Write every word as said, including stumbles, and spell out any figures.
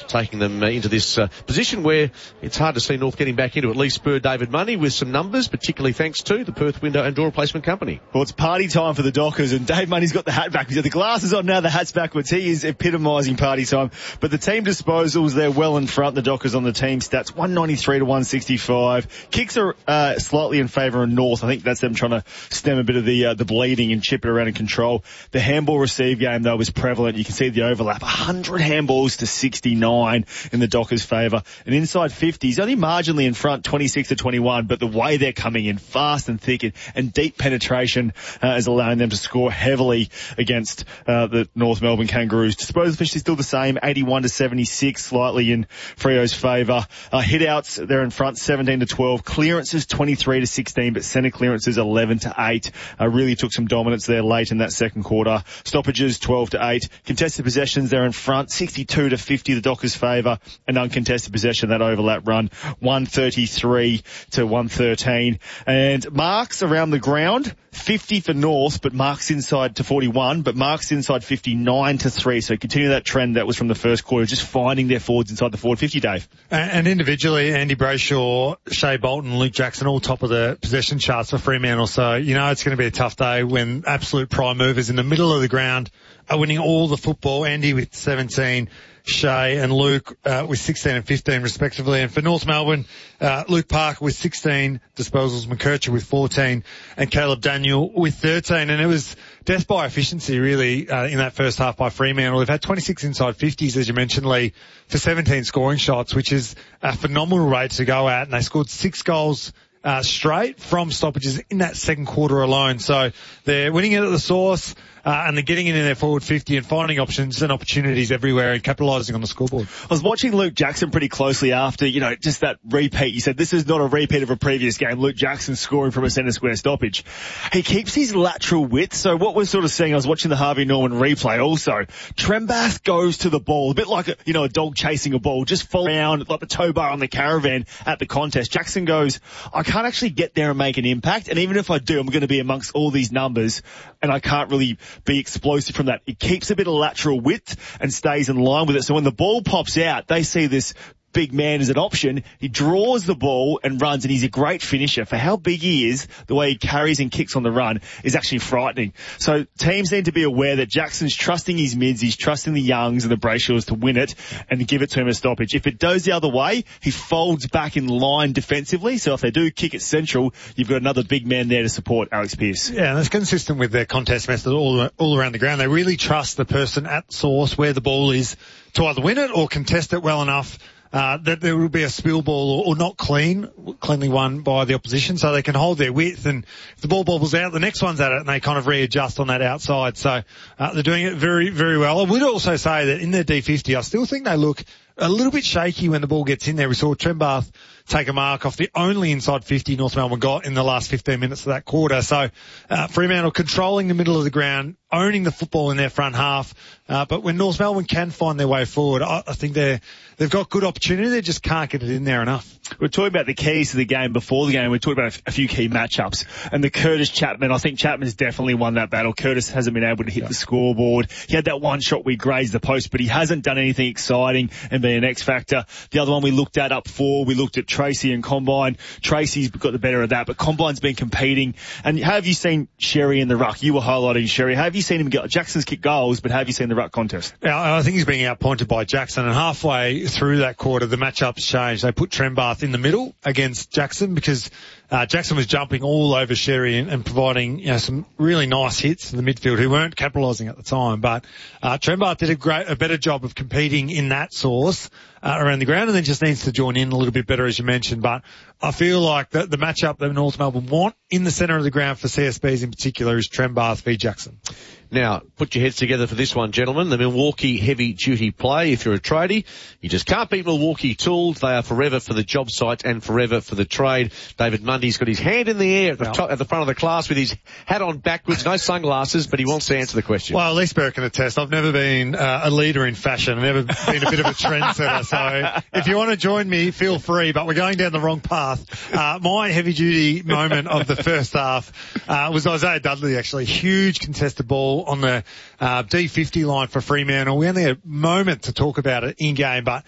taking them uh, into this uh, position where it's hard to see North getting back into. At least spur David Mundy with some numbers, particularly thanks to the Perth Window and Door Replacement Company. Well, it's party time for the Dockers, and Dave Mundy's got the hat back. He's got the glasses on now, the hat's backwards. He is epitomising party time. But the team disposals, they're well in front. The Dockers on the team stats, one ninety-three to one sixty-five. Kicks are uh, slightly in favour of North. I think that's them trying to stem a bit of the uh, the bleeding and chip it around in control. The handball receive game, though, was prevalent. You can see the overlap. one hundred handballs to sixty-nine in the Dockers' favour. And inside fifties, only marginally in front, twenty-six to twenty-one, but the way they're coming in fast and thick and, and deep penetration uh, is allowing them to score heavily against uh, the North Melbourne Kangaroos. Disposal efficiency still the same, eighty-one to seventy-six, slightly in Freo's favour. Uh, hit-outs, they're in front, seventeen to twelve. Clearances, twenty-three to sixteen, but centre clearances, eleven to eight. Uh, really took some dominance there late in that second quarter. Stoppages, twelve to eight. Contested possessions, they're in front, sixty-two to fifty, the Dockers' favour. An uncontested possession, that overlap run, one thirty-three to one thirteen. And marks around the ground, fifty for North, but marks inside to forty-one, but marks inside fifty-nine to three. So continue that trend that was from the first quarter, just finding their forwards inside the forward fifty, Dave. And, and individually, Andy Brayshaw, Shea Bolton, Luke Jackson, all top of the possession charts for Fremantle. So, you know, it's going to be a tough day when absolute prime movers in the middle of the ground are winning all the football. Andy with seventeen, Shea and Luke uh, with sixteen and fifteen respectively. And for North Melbourne, uh, Luke Parker with sixteen disposals, McKercher with fourteen, and Caleb Daniel with thirteen. And it was death by efficiency really uh, in that first half by Fremantle. They've had twenty-six inside fifties, as you mentioned, Lee, for seventeen scoring shots, which is a phenomenal rate to go at. And they scored six goals Uh, straight from stoppages in that second quarter alone. So they're winning it at the source, uh, and they're getting it in their forward fifty and finding options and opportunities everywhere and capitalising on the scoreboard. I was watching Luke Jackson pretty closely after, you know, just that repeat. You said this is not a repeat of a previous game. Luke Jackson scoring from a centre square stoppage. He keeps his lateral width. So what we're sort of seeing, I was watching the Harvey Norman replay also. Trembath goes to the ball, a bit like a, you know, a dog chasing a ball, just fall around like the tow bar on the caravan at the contest. Jackson goes, I can't actually get there and make an impact. And even if I do, I'm going to be amongst all these numbers and I can't really be explosive from that. It keeps a bit of lateral width and stays in line with it. So when the ball pops out, they see this big man as an option. He draws the ball and runs, and he's a great finisher. For how big he is, the way he carries and kicks on the run is actually frightening. So teams need to be aware that Jackson's trusting his mids, he's trusting the Youngs and the Brayshaws to win it and give it to him a stoppage. If it goes the other way, he folds back in line defensively. So if they do kick it central, you've got another big man there to support Alex Pearce. Yeah, and that's consistent with their contest method all, all around the ground. They really trust the person at source where the ball is to either win it or contest it well enough Uh, that there will be a spill ball or, or not clean, cleanly won by the opposition, so they can hold their width, and if the ball bobbles out, the next one's at it, and they kind of readjust on that outside. So uh, they're doing it very, very well. I would also say that in their D fifty, I still think they look a little bit shaky when the ball gets in there. We saw Trembath take a mark off the only inside fifty North Melbourne got in the last fifteen minutes of that quarter. So uh, Fremantle controlling the middle of the ground, owning the football in their front half. Uh, but when North Melbourne can find their way forward, I, I think they're, they've got good opportunity. They just can't get it in there enough. We're talking about the keys to the game before the game. We're talking about a, a few key matchups. And the Curtis Chapman, I think Chapman's definitely won that battle. Curtis hasn't been able to hit yeah. the scoreboard. He had that one shot we grazed the post, but he hasn't done anything exciting and been an X factor. The other one we looked at up four, we looked at Tracy and Combine. Tracy's got the better of that, but Combine's been competing. And have you seen Sherry in the ruck? You were highlighting Sherry. Have you seen him get, Jackson's kick goals, but have you seen the ruck contest? Yeah, I think he's being outpointed by Jackson, and halfway through that quarter, the matchup's changed. They put Trembath in the middle against Jackson because uh, Jackson was jumping all over Sherry and, and providing, you know, some really nice hits in the midfield who weren't capitalising at the time. But uh, Trembath did a great, a better job of competing in that source uh, around the ground, and then just needs to join in a little bit better, as you mentioned. But I feel like the, the matchup that North Melbourne want in the centre of the ground for C S Bs in particular is Trembath v Jackson. Now, put your heads together for this one, gentlemen. The Milwaukee heavy duty play. If you're a tradie, you just can't beat Milwaukee tools. They are forever for the job site and forever for the trade. David Mundy's got his hand in the air at the, top, at the front of the class with his hat on backwards, no sunglasses, but he wants to answer the question. Well, at least Burke can attest. I've never been uh, a leader in fashion. I've never been a bit of a trendsetter. So if you want to join me, feel free, but we're going down the wrong path. Uh, my heavy duty moment of the first half uh, was Isaiah Dudley, actually. Huge contested ball on the uh, D fifty line for Fremantle. We only had a moment to talk about it in game, but